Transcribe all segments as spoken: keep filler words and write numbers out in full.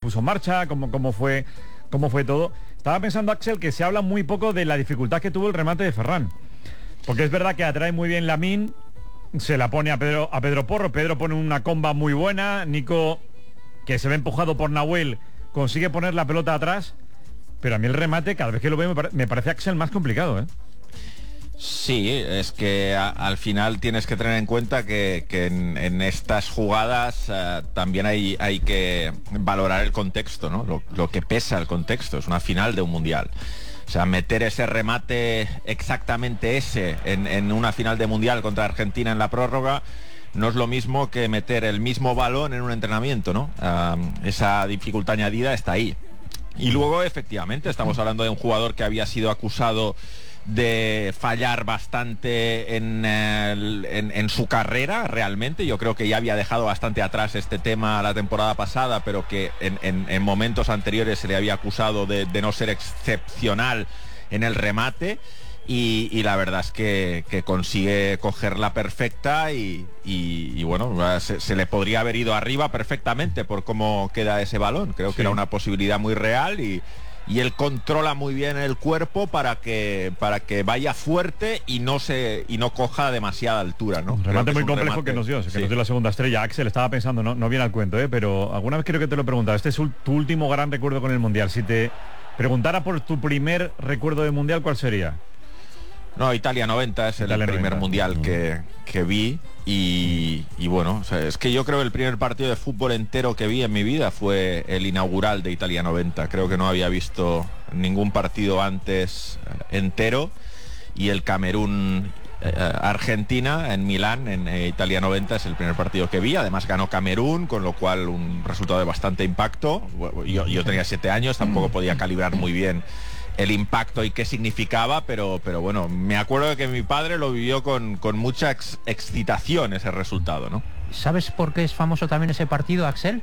puso en marcha, cómo, cómo, fue, cómo fue todo. Estaba pensando, Axel, que se habla muy poco de la dificultad que tuvo el remate de Ferran. Porque es verdad que atrae muy bien Lamine, se la pone a Pedro, a Pedro Porro, Pedro pone una comba muy buena, Nico, que se ve empujado por Nahuel, consigue poner la pelota atrás, pero a mí el remate, cada vez que lo veo, me, pare, me parece, Axel, más complicado, ¿eh? Sí, es que a, al final tienes que tener en cuenta que, que en, en estas jugadas uh, también hay, hay que valorar el contexto, ¿no? Lo, lo que pesa el contexto, es una final de un mundial. O sea, meter ese remate, exactamente ese, en, en una final de mundial contra Argentina en la prórroga, no es lo mismo que meter el mismo balón en un entrenamiento, ¿no? Uh, esa dificultad añadida está ahí. Y luego, efectivamente, estamos hablando de un jugador que había sido acusado de fallar bastante en, el, en, en su carrera realmente. Yo creo que ya había dejado bastante atrás este tema la temporada pasada, pero que en, en, en momentos anteriores se le había acusado de, de no ser excepcional en el remate. Y, y la verdad es que, que consigue cogerla perfecta y, y, y bueno, se, se le podría haber ido arriba perfectamente por cómo queda ese balón. Creo sí. que era una posibilidad muy real y, y él controla muy bien el cuerpo para que para que vaya fuerte y no se y no coja demasiada altura, ¿no? Un remate muy complejo remate, que nos dio, que sí. nos dio la segunda estrella. Axel, estaba pensando, no, no viene al cuento, ¿eh? Pero alguna vez creo que te lo he preguntado. Este es tu último gran recuerdo con el Mundial. Si te preguntara por tu primer recuerdo de Mundial, ¿cuál sería? No, Italia noventa es Italia el primer noventa. Mundial que, que vi y, y bueno, o sea, es que yo creo que el primer partido de fútbol entero que vi en mi vida fue el inaugural de Italia noventa. Creo que no había visto ningún partido antes entero y el Camerún eh, Argentina en Milán en eh, Italia noventa es el primer partido que vi. Además ganó Camerún, con lo cual un resultado de bastante impacto. Yo, yo tenía siete años, tampoco podía calibrar muy bien el impacto y qué significaba, pero, pero bueno, me acuerdo de que mi padre lo vivió con, con mucha ex, excitación ese resultado, ¿no? ¿Sabes por qué es famoso también ese partido, Axel?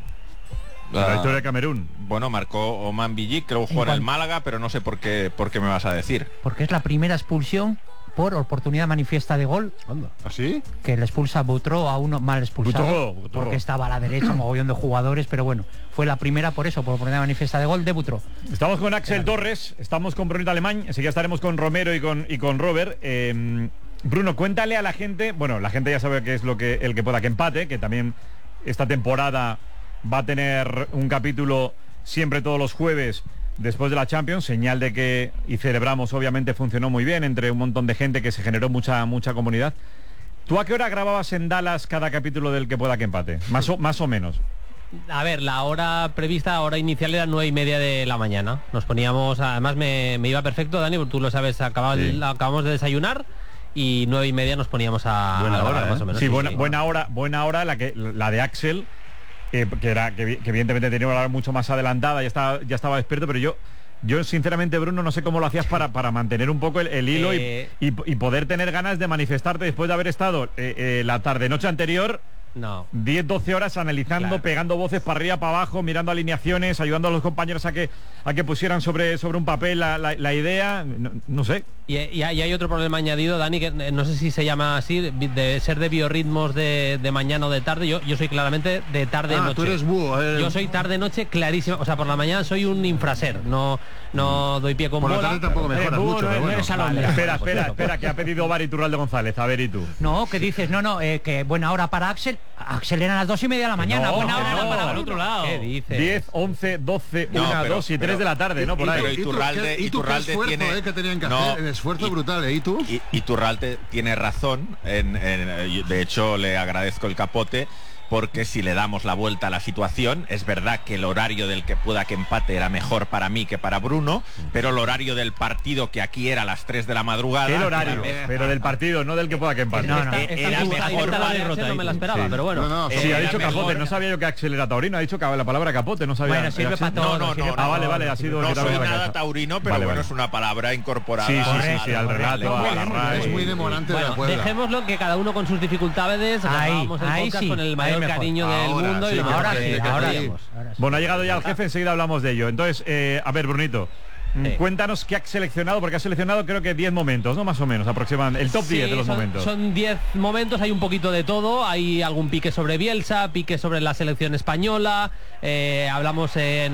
La victoria de Camerún. Bueno, marcó Oman Billik, creo que jugó en el Málaga, pero no sé por qué, por qué me vas a decir. Porque es la primera expulsión por oportunidad manifiesta de gol. ¿Así? Que le expulsa a Butró, a uno mal expulsado, Butró, Butró. porque estaba a la derecha, un mogollón de jugadores, pero bueno, fue la primera por eso, por oportunidad manifiesta de gol de Butró. Estamos con Axel Torres, estamos con Brunito Alemán, enseguida estaremos con Romero y con, y con Robert. Eh, Bruno, cuéntale a la gente, bueno, la gente ya sabe que es lo que el que pueda que empate, que también esta temporada va a tener un capítulo siempre todos los jueves después de la Champions, señal de que, y celebramos, obviamente funcionó muy bien entre un montón de gente, que se generó mucha mucha comunidad. ¿Tú a qué hora grababas en Dallas cada capítulo del que pueda que empate? Más o, más o menos. A ver, la hora prevista, la hora inicial era nueve y media de la mañana. Nos poníamos, además me, me iba perfecto, Dani, porque tú lo sabes, acabamos, sí. acabamos de desayunar y nueve y media nos poníamos a... Buena a hora, grabar, ¿eh? más o menos. Sí, sí, buena, sí. buena hora, buena hora la que la de Axel. Que, que era que, que evidentemente tenía una hora mucho más adelantada, ya estaba, ya estaba despierto, pero yo yo sinceramente, Bruno, no sé cómo lo hacías para, para mantener un poco el, el hilo eh... y, y, y poder tener ganas de manifestarte después de haber estado eh, eh, la tarde noche anterior. No. diez doce horas analizando, claro, pegando voces para arriba, para abajo, mirando alineaciones, ayudando a los compañeros a que a que pusieran sobre, sobre un papel la, la, la idea, no, no sé. Y, y, y hay otro problema añadido, Dani, que no sé si se llama así, de ser de biorritmos de, de mañana o de tarde. Yo, yo soy claramente de tarde-noche. Ah, tú eres búho. Eh. Yo soy tarde-noche clarísimo. O sea, por la mañana soy un infraser. No, no doy pie con por bola. Por la tarde tampoco mejoras eh, mucho. No, pero no bueno. eres Vale, espera, espera, espera, que ha pedido Bar Iturralde González. A ver, ¿y tú? No, que dices, no, no, eh, que buena hora para Axel. Axel era a las dos y media de la mañana. No, buena hora no, era para al otro lado. ¿Qué dices? diez, once, doce, No, una, pero- dos y pero- tres de la tarde, ¿no? Por ahí. Pero Iturralde, ¿Y tú qué Iturralde esfuerzo tiene eh, que tenían que No, hacer? El esfuerzo y- brutal, ¿eh? ¿Y tú? Y, Iturralde tiene razón, en, en- de hecho le agradezco el capote, porque si le damos la vuelta a la situación, es verdad que el horario del que pueda que empate era mejor para mí que para Bruno, pero el horario del partido, que aquí era a las tres de la madrugada... El horario, pero del partido, no del que pueda que empate. No, no. Esta- esta Era justa- mejor esta para- derrota, no me la esperaba, Sí. pero bueno. No, no, Sí, Eh, ha era dicho mejor- capote, no sabía yo que Axel era taurino, ha dicho la palabra capote, no sabía. Bueno, sirve Axel. para todo. No, no, sirve no, para Ah, vale, todo, vale, ha sirve sido... No que soy también la nada casa. taurino, pero Vale, bueno, vale. es una palabra incorporada. Sí, sí, sí, Correcto, sí, al relato, correcto. a la Muy bien, RAE. Es muy demorante de Bueno, la Puebla. dejémoslo, que cada uno con sus dificultades. Ahí, Grabamos el ahí podcast sí, con el ahí mayor mejor. cariño del Ahora, mundo. sí, y lo Ahora mejor sí, que- que ahora sí. podíamos. ahora sí. Bueno, ha llegado ya el jefe, enseguida hablamos de ello. Entonces, eh, a ver, Brunito, Sí. cuéntanos qué has seleccionado, porque has seleccionado creo que diez momentos, ¿no? Más o menos, aproximadamente. El top Sí, diez de los son, momentos. Son diez momentos, hay un poquito de todo. Hay algún pique sobre Bielsa, pique sobre la selección española. eh, hablamos en